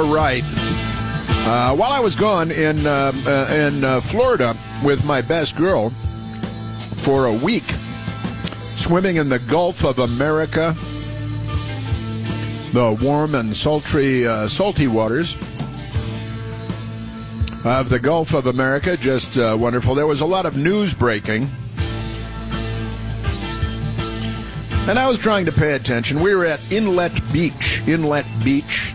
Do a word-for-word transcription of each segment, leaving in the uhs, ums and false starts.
right. Uh, while I was gone in uh, uh, in uh, Florida with my best girl for a week, swimming in the Gulf of America, the warm and sultry, uh, salty waters of the Gulf of America, just uh, wonderful. There was a lot of news breaking, and I was trying to pay attention. We were at Inlet Beach, Inlet Beach,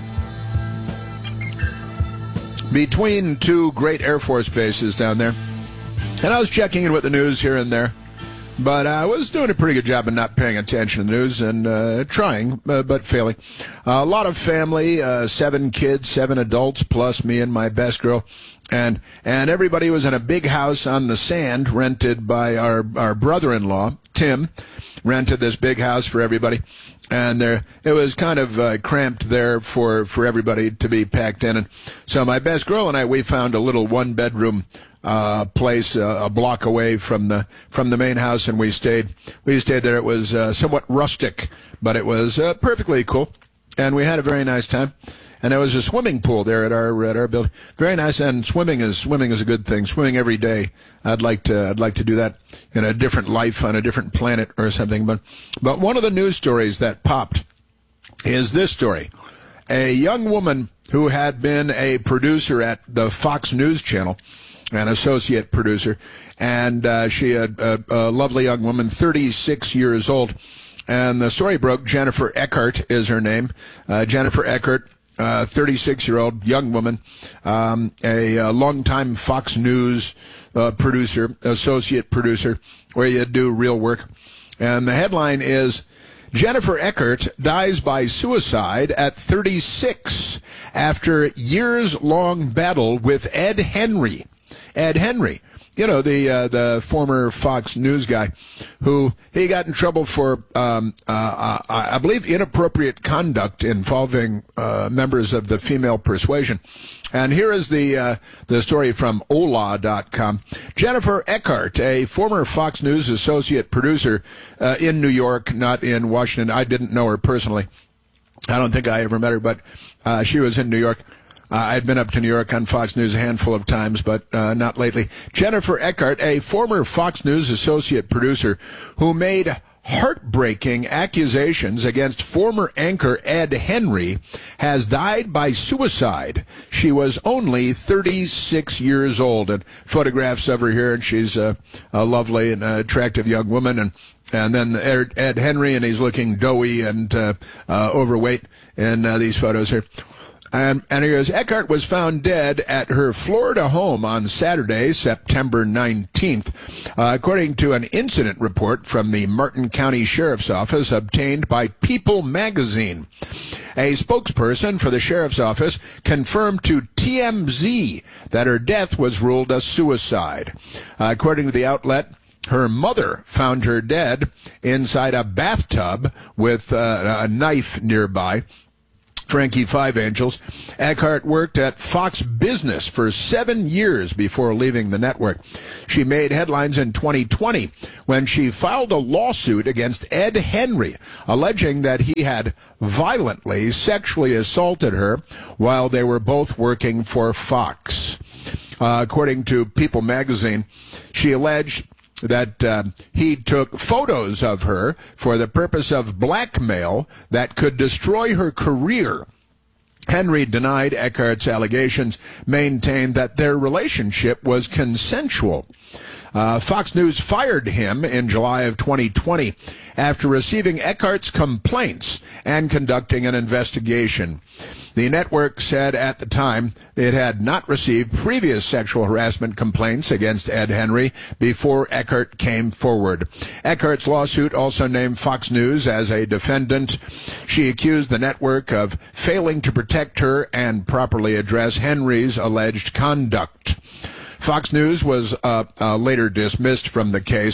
between two great Air Force bases down there. And I was checking in with the news here and there, but I was doing a pretty good job of not paying attention to the news and uh, trying, uh, but failing. Uh, a lot of family, uh, seven kids, seven adults, plus me and my best girl. And and everybody was in a big house on the sand rented by our, our brother-in-law, Tim, rented this big house for everybody. And there, it was kind of uh, cramped there for, for everybody to be packed in. And so my best girl and I, we found a little one-bedroom uh, place uh, a block away from the from the main house, and we stayed. We stayed there. It was uh, somewhat rustic, but it was uh, perfectly cool, and we had a very nice time. And there was a swimming pool there at our at our building. Very nice. And swimming is swimming is a good thing. Swimming every day. I'd like to I'd like to do that in a different life on a different planet or something. But but one of the news stories that popped is this story. A young woman who had been a producer at the Fox News Channel, an associate producer, and uh, she had a, a lovely young woman, thirty-six years old. And the story broke. Jennifer Eckert is her name. Uh, Jennifer Eckert. Uh, thirty-six-year-old young woman, um, a, a longtime Fox News uh, producer, associate producer, where you do real work. And the headline is, Jennifer Eckert dies by suicide at thirty-six after years-long battle with Ed Henry. Ed Henry. You know, the uh, the former Fox News guy who he got in trouble for, um, uh, I believe, inappropriate conduct involving uh, members of the female persuasion. And here is the uh, the story from Ola dot com. Jennifer Eckert, a former Fox News associate producer uh, in New York, not in Washington. I didn't know her personally. I don't think I ever met her, but uh, she was in New York. Uh, I'd been up to New York on Fox News a handful of times, but uh, not lately. Jennifer Eckert, a former Fox News associate producer who made heartbreaking accusations against former anchor Ed Henry, has died by suicide. She was only thirty-six years old. And photographs of her here, and she's a, a lovely and uh, attractive young woman. And and then Ed, Ed Henry, and he's looking doughy and uh, uh, overweight in uh, these photos here. And, and he goes, Eckert was found dead at her Florida home on Saturday, September nineteenth, uh, according to an incident report from the Martin County Sheriff's Office obtained by People magazine. A spokesperson for the Sheriff's Office confirmed to T M Z that her death was ruled a suicide. Uh, according to the outlet, her mother found her dead inside a bathtub with uh, a knife nearby. Frankie Five Angels. Eckert worked at Fox Business for seven years before leaving the network. She made headlines in twenty twenty when she filed a lawsuit against Ed Henry, alleging that he had violently sexually assaulted her while they were both working for Fox. Uh, according to People magazine, she alleged that uh, he took photos of her for the purpose of blackmail that could destroy her career. Henry denied Eckert's allegations, maintained that their relationship was consensual. Uh, Fox News fired him in July of twenty twenty after receiving Eckert's complaints and conducting an investigation. The network said at the time it had not received previous sexual harassment complaints against Ed Henry before Eckert came forward. Eckert's lawsuit also named Fox News as a defendant. She accused the network of failing to protect her and properly address Henry's alleged conduct. Fox News was uh, uh, later dismissed from the case,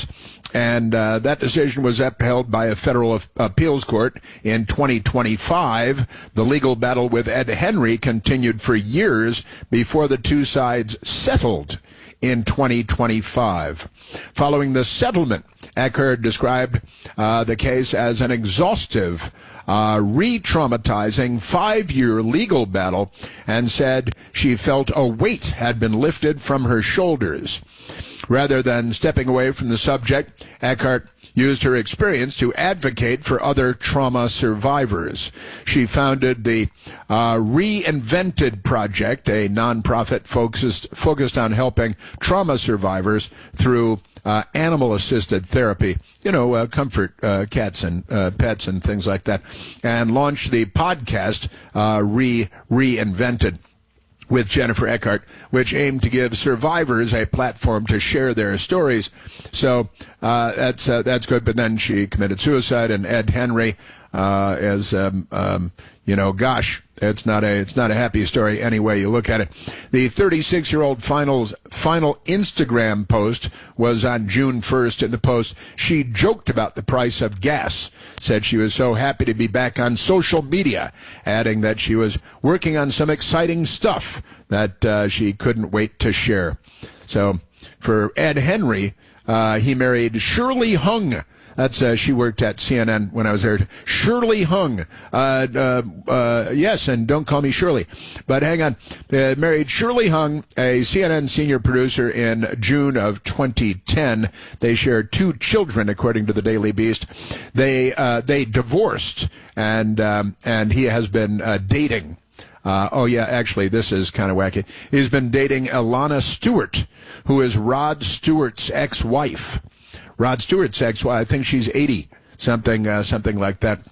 And uh, that decision was upheld by a federal appeals court in twenty twenty-five. The legal battle with Ed Henry continued for years before the two sides settled in twenty twenty-five. Following the settlement, Eckert described uh, the case as an exhaustive, uh, re-traumatizing five-year legal battle and said she felt a weight had been lifted from her shoulders. Rather than stepping away from the subject, Eckert used her experience to advocate for other trauma survivors. She founded the uh, Reinvented Project, a nonprofit focused focused on helping trauma survivors through uh, animal-assisted therapy, you know, uh, comfort uh, cats and uh, pets and things like that, and launched the podcast uh, Re Reinvented with Jennifer Eckert, which aimed to give survivors a platform to share their stories. So uh, that's uh, that's good. But then she committed suicide, and Ed Henry, uh, as um, um, you know, gosh, it's not a it's not a happy story any way you look at it. The thirty-six-year-old finals final Instagram post was on June first. In the post, she joked about the price of gas, said she was so happy to be back on social media, adding that she was working on some exciting stuff that uh, she couldn't wait to share. So for Ed Henry, uh, he married Shirley Hung. That's uh, she worked at C N N when I was there. Shirley Hung. Uh, uh, uh, yes, and don't call me Shirley. But hang on. Uh, married Shirley Hung, a C N N senior producer, in June of twenty ten. They shared two children, according to the Daily Beast. They uh, they divorced, and um, and he has been uh, dating. Uh, oh, yeah, actually, this is kind of wacky. He's been dating Alana Stewart, who is Rod Stewart's ex-wife. Rod Stewart's ex-wife, I think she's eighty, something uh, something like that.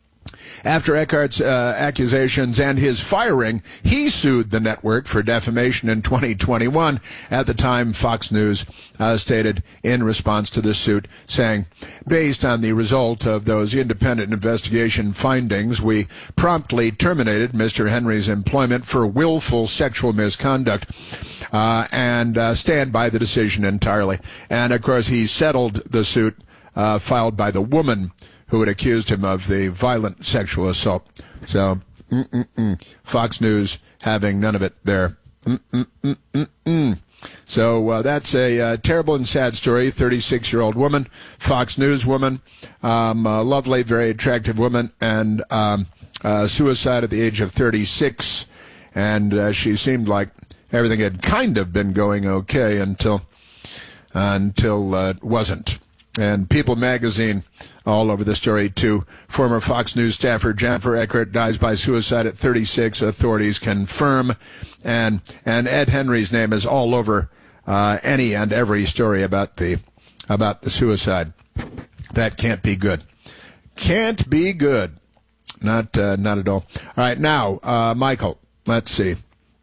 After Eckart's uh, accusations and his firing, he sued the network for defamation in twenty twenty-one. At the time, Fox News uh, stated in response to the suit, saying, based on the result of those independent investigation findings, we promptly terminated Mister Henry's employment for willful sexual misconduct uh, and uh, stand by the decision entirely. And, of course, he settled the suit uh, filed by the woman who had accused him of the violent sexual assault. So, mm-mm-mm. Fox News having none of it there. Mm-mm-mm-mm-mm. So uh, that's a uh, terrible and sad story. thirty-six-year-old woman, Fox News woman, um, a lovely, very attractive woman, and um, uh, suicide at the age of thirty-six. And uh, she seemed like everything had kind of been going okay until, uh, until uh, it wasn't. And People magazine all over the story, too. Former Fox News staffer Jennifer Eckert dies by suicide at thirty-six, authorities confirm. And and Ed Henry's name is all over uh, any and every story about the about the suicide. That can't be good. Can't be good. Not uh, not at all. All right, now, uh, Michael, let's see.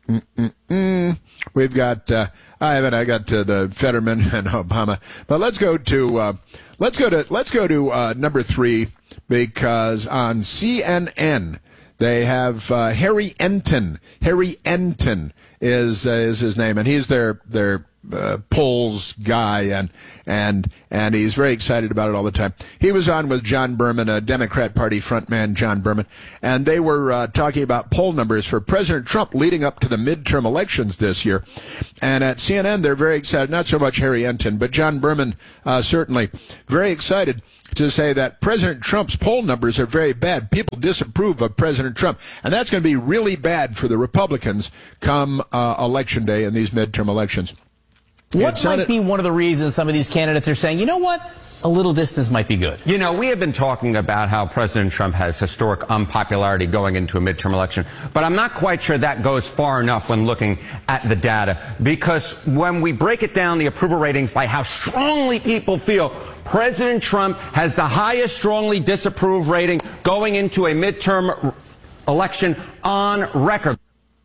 Mm-mm-mm. We've got, uh, I haven't, I got uh, the Fetterman and Obama, but let's go to, uh, let's go to, let's go to, uh, number three, because on C N N, they have, uh, Harry Enton. Harry Enton is, uh, is his name, and he's their, their, uh, polls guy, and, and, and he's very excited about it all the time. He was on with John Berman, a Democrat Party frontman, John Berman, and they were, uh, talking about poll numbers for President Trump leading up to the midterm elections this year. And at C N N, they're very excited, not so much Harry Enton, but John Berman, uh, certainly very excited to say that President Trump's poll numbers are very bad. People disapprove of President Trump, and that's going to be really bad for the Republicans come, uh, election day in these midterm elections. What might be one of the reasons some of these candidates are saying, you know what, a little distance might be good? You know, we have been talking about how President Trump has historic unpopularity going into a midterm election, but I'm not quite sure that goes far enough when looking at the data, because when we break it down, the approval ratings by how strongly people feel, President Trump has the highest strongly disapprove rating going into a midterm election on record.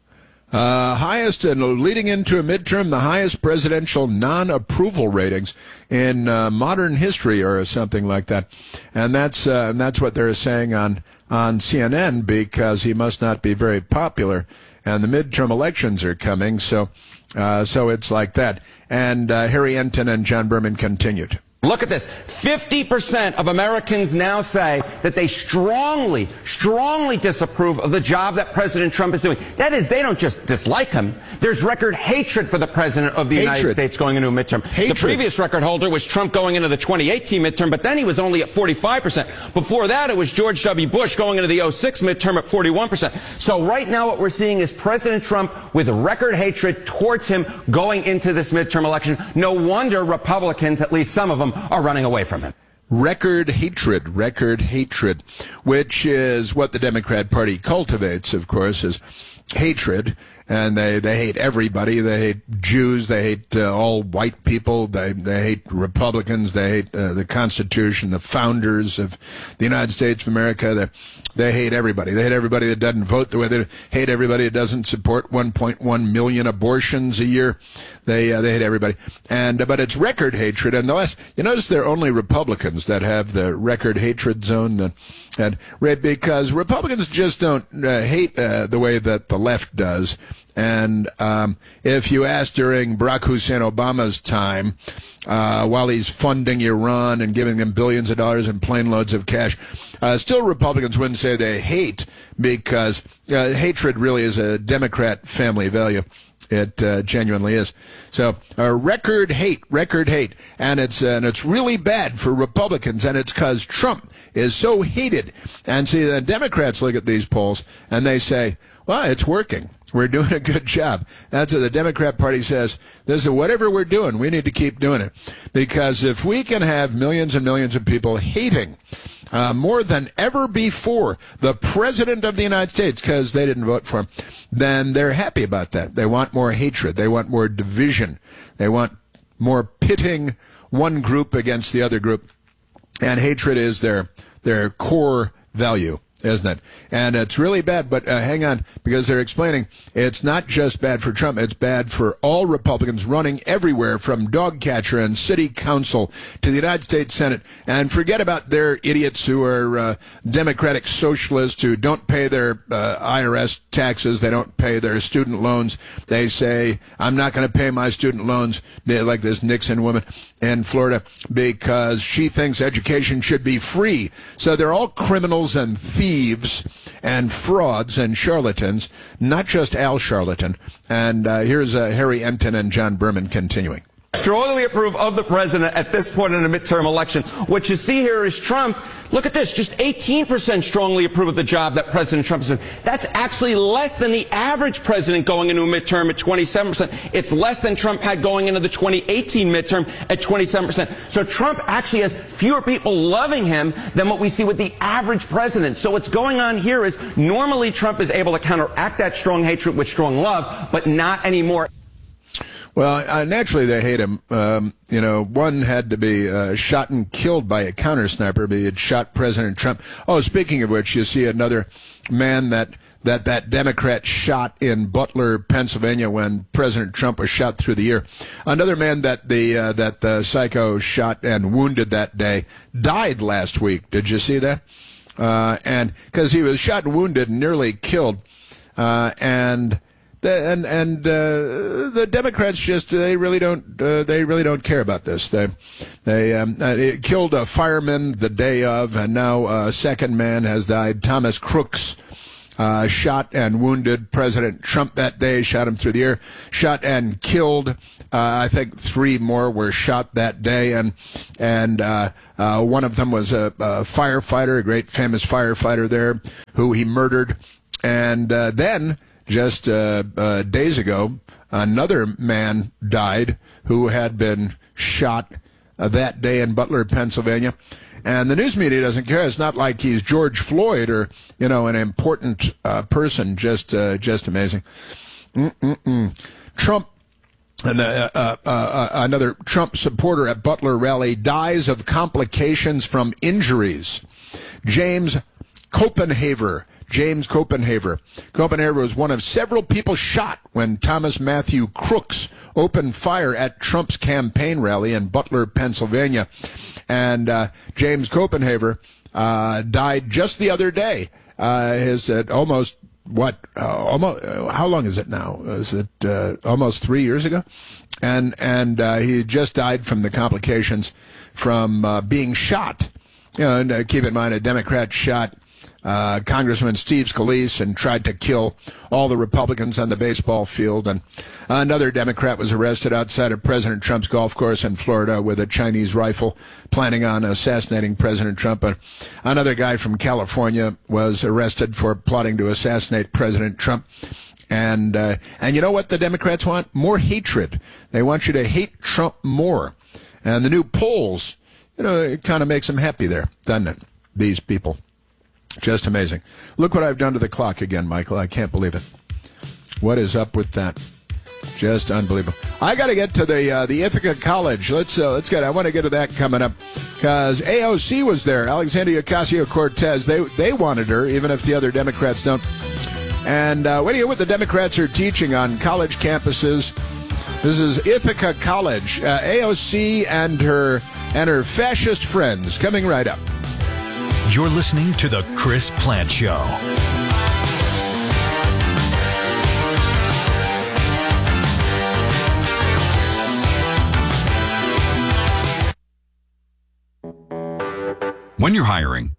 Uh, highest, and leading into a midterm, the highest presidential non-approval ratings in uh, modern history, or something like that. And that's uh, and that's what they're saying on on C N N, because he must not be very popular, and the midterm elections are coming, so uh, so it's like that. And uh, Harry Enton and John Berman continued. Look at this. fifty percent of Americans now say that they strongly, strongly disapprove of the job that President Trump is doing. That is, they don't just dislike him. There's record hatred for the President of the hatred. United States going into a midterm. Hatred. The previous record holder was Trump going into the twenty eighteen midterm, but then he was only at forty-five percent. Before that, it was George W. Bush going into the oh six midterm at forty-one percent. So right now what we're seeing is President Trump with record hatred towards him going into this midterm election. No wonder Republicans, at least some of them, are running away from him. Record hatred, record hatred, which is what the Democrat Party cultivates, of course, is hatred. And they, they hate everybody. They hate Jews. They hate uh, all white people. They, they hate Republicans. They hate uh, the Constitution, the founders of the United States of America. They, they hate everybody. They hate everybody that doesn't vote the way they hate everybody that doesn't support one point one million abortions a year. They, uh, they hate everybody. And, uh, but it's record hatred. And the last, you notice they're only Republicans that have the record hatred zone. And, and because Republicans just don't uh, hate uh, the way that the left does. And um, if you ask during Barack Hussein Obama's time, uh, while he's funding Iran and giving them billions of dollars and plane loads of cash, uh, still Republicans wouldn't say they hate, because uh, hatred really is a Democrat family value. It uh, genuinely is. So uh, record hate, record hate, and it's uh, and it's really bad for Republicans, and it's because Trump is so hated. And see, the Democrats look at these polls and they say, well, it's working. We're doing a good job. That's what the Democrat Party says. This is whatever we're doing, we need to keep doing it. Because if we can have millions and millions of people hating uh, more than ever before the President of the United States because they didn't vote for him, then they're happy about that. They want more hatred. They want more division. They want more pitting one group against the other group. And hatred is their their core value, isn't it? And it's really bad, but uh, hang on, because they're explaining it's not just bad for Trump, it's bad for all Republicans running everywhere from dog catcher and city council to the United States Senate. And forget about their idiots who are uh, Democratic socialists who don't pay their uh, I R S taxes, they don't pay their student loans. They say, I'm not going to pay my student loans, like this Nixon woman in Florida, because she thinks education should be free. So they're all criminals and thieves and frauds and charlatans, not just Al Charlatan. And uh, here's uh, Harry Enton and John Berman continuing. Strongly approve of the president at this point in a midterm election. What you see here is Trump. Look at this, just eighteen percent strongly approve of the job that President Trump is doing. That's actually less than the average president going into a midterm at twenty-seven percent. It's less than Trump had going into the twenty eighteen midterm at twenty-seven percent. So Trump actually has fewer people loving him than what we see with the average president. So what's going on here is normally Trump is able to counteract that strong hatred with strong love, but not anymore. Well, uh, naturally they hate him. Um, you know, one had to be uh, shot and killed by a counter sniper, but he had shot President Trump. Oh, speaking of which, you see another man that that that Democrat shot in Butler, Pennsylvania, when President Trump was shot through the ear. Another man that the uh, that the psycho shot and wounded that day died last week. Did you see that? Uh, and because he was shot and wounded and nearly killed, uh, and. And and uh, the Democrats just they really don't uh, they really don't care about this. They they um, uh, it killed a fireman the day of, and now a second man has died. Thomas Crooks uh, shot and wounded President Trump that day, shot him through the ear, shot and killed. Uh, I think three more were shot that day, and and uh, uh, one of them was a, a firefighter, a great famous firefighter there, who he murdered, and uh, then. Just uh, uh, days ago, another man died who had been shot uh, that day in Butler, Pennsylvania. And the news media doesn't care. It's not like he's George Floyd or, you know, an important uh, person. Just uh, just amazing. Mm-mm-mm. Trump, and, uh, uh, uh, another Trump supporter at Butler rally dies of complications from injuries. James Copenhaver. James Copenhaver. Copenhaver was one of several people shot when Thomas Matthew Crooks opened fire at Trump's campaign rally in Butler, Pennsylvania. And uh, James Copenhaver uh, died just the other day. Uh, his uh, almost what, uh, almost, uh, how long is it now? Is it uh, almost three years ago? And and uh, he just died from the complications from uh, being shot. You know, and uh, keep in mind, a Democrat shot uh, Congressman Steve Scalise and tried to kill all the Republicans on the baseball field. And another Democrat was arrested outside of President Trump's golf course in Florida with a Chinese rifle, planning on assassinating President Trump. Uh, another guy from California was arrested for plotting to assassinate President Trump. And uh, and you know what the Democrats want? More hatred. They want you to hate Trump more. And the new polls, you know, it kind of makes them happy there, doesn't it? These people. Just amazing. Look what I've done to the clock again, Michael. I can't believe it. What is up with that? Just unbelievable. I got to get to the uh, the Ithaca College. Let's uh, let's get. I want to get to that coming up because A O C was there. Alexandria Ocasio-Cortez. They they wanted her, even if the other Democrats don't. And uh, what do you what the Democrats are teaching on college campuses? This is Ithaca College. Uh, A O C and her and her fascist friends coming right up. You're listening to The Chris Plante Show. When you're hiring,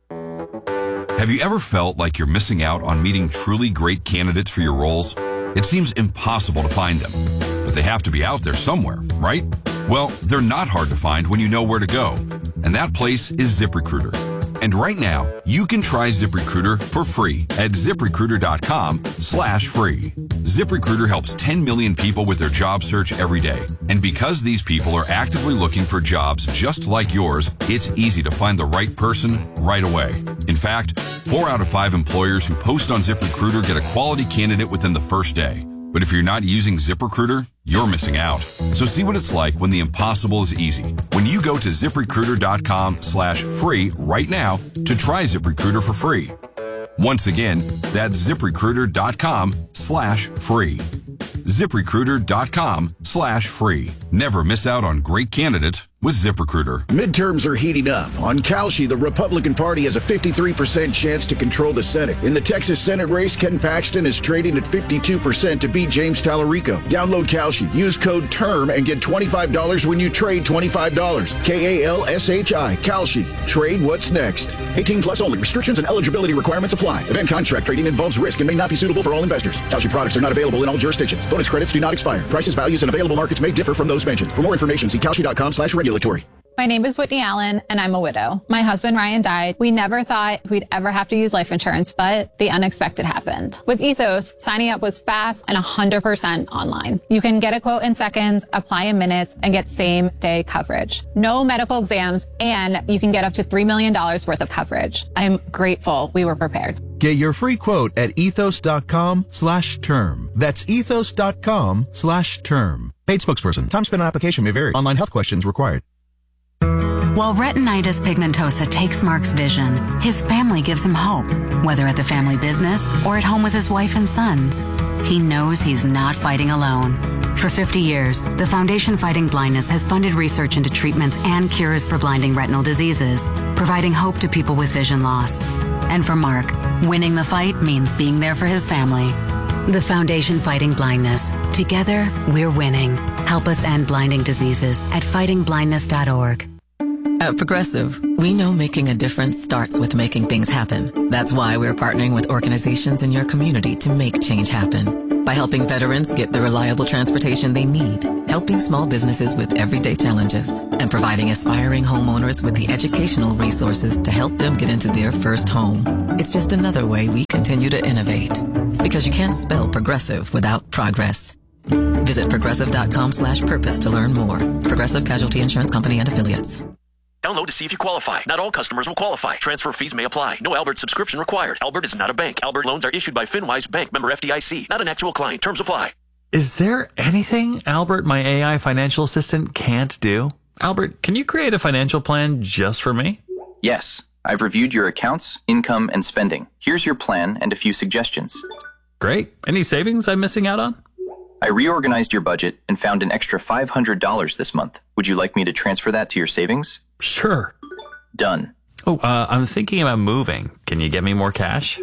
have you ever felt like you're missing out on meeting truly great candidates for your roles? It seems impossible to find them, but they have to be out there somewhere, right? Well, they're not hard to find when you know where to go, and that place is ZipRecruiter. And right now, you can try ZipRecruiter for free at ZipRecruiter.com slash free. ZipRecruiter helps ten million people with their job search every day. And because these people are actively looking for jobs just like yours, it's easy to find the right person right away. In fact, four out of five employers who post on ZipRecruiter get a quality candidate within the first day. But if you're not using ZipRecruiter, you're missing out. So see what it's like when the impossible is easy. When you go to ZipRecruiter.com slash free right now to try ZipRecruiter for free. Once again, that's ZipRecruiter.com slash free. ZipRecruiter.com slash free. Never miss out on great candidates with ZipRecruiter. Midterms are heating up. On Kalshi, the Republican Party has a fifty-three percent chance to control the Senate. In the Texas Senate race, Ken Paxton is trading at fifty-two percent to beat James Tallarico. Download Kalshi. Use code TERM and get twenty-five dollars when you trade twenty-five dollars. K A L S H I. Kalshi. Trade what's next. eighteen plus only. Restrictions and eligibility requirements apply. Event contract trading involves risk and may not be suitable for all investors. Kalshi products are not available in all jurisdictions. Bonus credits do not expire. Prices, values, and available markets may differ from those mentioned. For more information, see Kalshi.com slash regulatory. My name is Whitney Allen, and I'm a widow. My husband, Ryan, died. We never thought we'd ever have to use life insurance, but the unexpected happened. With Ethos, signing up was fast and one hundred percent online. You can get a quote in seconds, apply in minutes, and get same-day coverage. No medical exams, and you can get up to three million dollars worth of coverage. I'm grateful we were prepared. Get your free quote at ethos.com slash term. That's ethos.com slash term. Paid spokesperson. Time spent on application may vary. Online health questions required. While retinitis pigmentosa takes Mark's vision, his family gives him hope, whether at the family business or at home with his wife and sons. He knows he's not fighting alone. For fifty years, the Foundation Fighting Blindness has funded research into treatments and cures for blinding retinal diseases, providing hope to people with vision loss. And for Mark, winning the fight means being there for his family. The Foundation Fighting Blindness. Together, we're winning. Help us end blinding diseases at fighting blindness dot org. At Progressive, we know making a difference starts with making things happen. That's why we're partnering with organizations in your community to make change happen. By helping veterans get the reliable transportation they need, helping small businesses with everyday challenges, and providing aspiring homeowners with the educational resources to help them get into their first home. It's just another way we continue to innovate. Because you can't spell progressive without progress. Visit progressive.com slash purpose to learn more. Progressive Casualty Insurance Company and Affiliates. Download to see if you qualify. Not all customers will qualify. Transfer fees may apply. No Albert subscription required. Albert is not a bank. Albert loans are issued by FinWise Bank, member F D I C. Not an actual client. Terms apply. Is there anything Albert, my A I financial assistant, can't do? Albert, can you create a financial plan just for me? Yes. I've reviewed your accounts, income, and spending. Here's your plan and a few suggestions. Great. Any savings I'm missing out on? I reorganized your budget and found an extra five hundred dollars this month. Would you like me to transfer that to your savings? Sure. Done. Oh, uh, I'm thinking about moving. Can you get me more cash?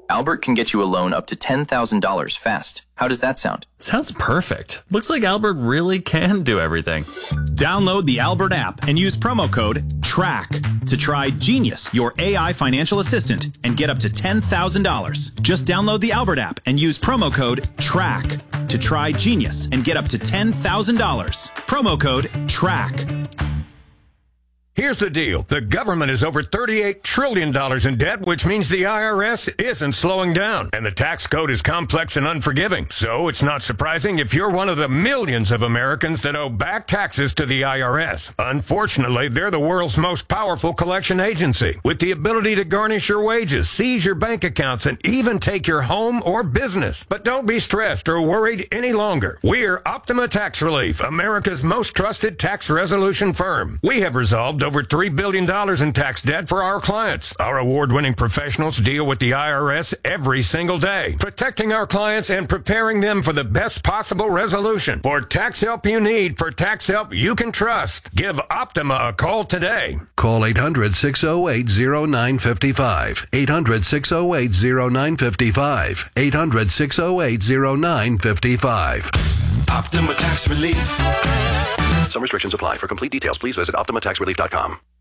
Albert can get you a loan up to ten thousand dollars fast. How does that sound? Sounds perfect. Looks like Albert really can do everything. Download the Albert app and use promo code TRACK to try Genius, your A I financial assistant, and get up to ten thousand dollars. Just download the Albert app and use promo code TRACK to try Genius and get up to ten thousand dollars. Promo code TRACK. Here's the deal. The government is over thirty-eight trillion dollars in debt, which means the I R S isn't slowing down. And the tax code is complex and unforgiving. So it's not surprising if you're one of the millions of Americans that owe back taxes to the I R S. Unfortunately, they're the world's most powerful collection agency, with the ability to garnish your wages, seize your bank accounts, and even take your home or business. But don't be stressed or worried any longer. We're Optima Tax Relief, America's most trusted tax resolution firm. We have resolved over three billion dollars in tax debt for our clients. Our award-winning professionals deal with the I R S every single day, protecting our clients and preparing them for the best possible resolution. For tax help you need, for tax help you can trust, give Optima a call today. Call eight hundred, six oh eight, oh nine five five. eight hundred, six oh eight, oh nine five five. eight hundred, six oh eight, oh nine five five. Optima Tax Relief. Some restrictions apply. For complete details, please visit Optima Tax Relief dot com.